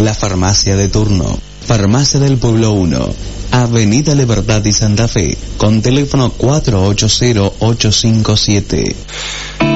la farmacia de turno. Farmacia del Pueblo 1, Avenida Libertad y Santa Fe, con teléfono 480-857.